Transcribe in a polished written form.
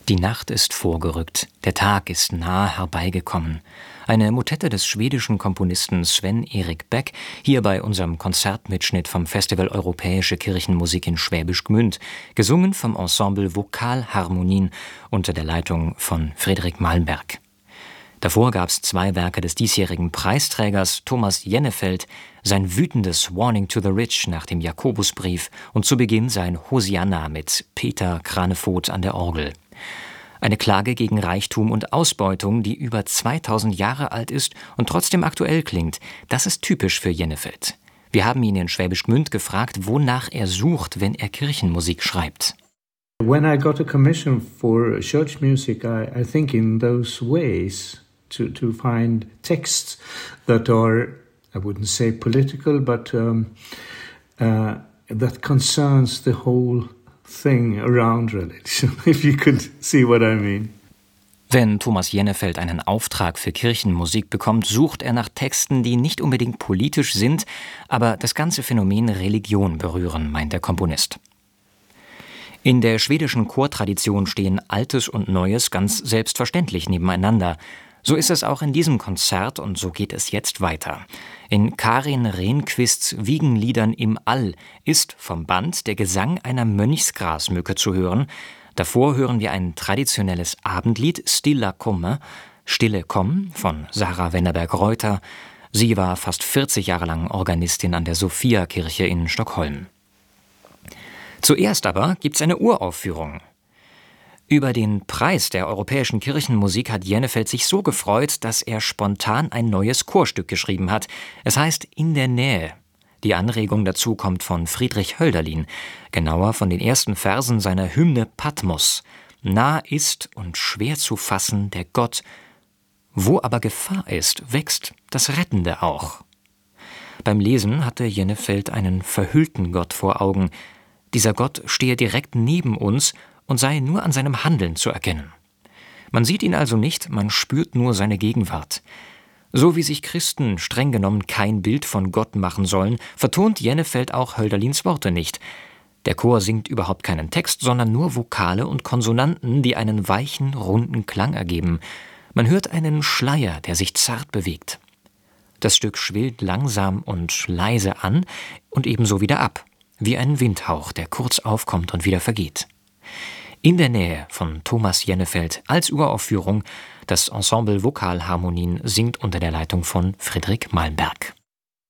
Die Nacht ist vorgerückt, der Tag ist nah herbeigekommen. Eine Motette des schwedischen Komponisten Sven-Erik Beck, hier bei unserem Konzertmitschnitt vom Festival Europäische Kirchenmusik in Schwäbisch Gmünd, gesungen vom Ensemble Vokalharmonien unter der Leitung von Fredrik Malmberg. Davor gab's 2 Werke des diesjährigen Preisträgers Thomas Jennefeld, sein wütendes Warning to the Rich nach dem Jakobusbrief und zu Beginn sein Hosianna mit Peter Kranevoth an der Orgel. Eine Klage gegen Reichtum und Ausbeutung, die über 2000 Jahre alt ist und trotzdem aktuell klingt, das ist typisch für Jennefeld. Wir haben ihn in Schwäbisch Gmünd gefragt, wonach er sucht, wenn er Kirchenmusik schreibt. When I got a commission for church music, I think in those ways to find texts that are, I wouldn't say political, but that concerns the whole thing around religion, if you could see what I mean. Wenn Thomas Jennefeld einen Auftrag für Kirchenmusik bekommt, sucht er nach Texten, die nicht unbedingt politisch sind, aber das ganze Phänomen Religion berühren, meint der Komponist. In der schwedischen Chortradition stehen Altes und Neues ganz selbstverständlich nebeneinander. So ist es auch in diesem Konzert und so geht es jetzt weiter. In Karin Rehnquists Wiegenliedern im All ist vom Band der Gesang einer Mönchsgrasmücke zu hören. Davor hören wir ein traditionelles Abendlied, Stilla komme, Stille komm, von Sarah Wennerberg-Reuter. Sie war fast 40 Jahre lang Organistin an der Sophiakirche in Stockholm. Zuerst aber gibt's eine Uraufführung. Über den Preis der europäischen Kirchenmusik hat Jennefeld sich so gefreut, dass er spontan ein neues Chorstück geschrieben hat. Es heißt In der Nähe. Die Anregung dazu kommt von Friedrich Hölderlin, genauer von den ersten Versen seiner Hymne Patmos. Nah ist und schwer zu fassen der Gott. Wo aber Gefahr ist, wächst das Rettende auch. Beim Lesen hatte Jennefeld einen verhüllten Gott vor Augen. Dieser Gott stehe direkt neben uns und sei nur an seinem Handeln zu erkennen. Man sieht ihn also nicht, man spürt nur seine Gegenwart. So wie sich Christen streng genommen kein Bild von Gott machen sollen, vertont Jennefeld auch Hölderlins Worte nicht. Der Chor singt überhaupt keinen Text, sondern nur Vokale und Konsonanten, die einen weichen, runden Klang ergeben. Man hört einen Schleier, der sich zart bewegt. Das Stück schwillt langsam und leise an und ebenso wieder ab, wie ein Windhauch, der kurz aufkommt und wieder vergeht. In der Nähe von Thomas Jennefeld als Uraufführung. Das Ensemble Vokalharmonien singt unter der Leitung von Fredrik Malmberg.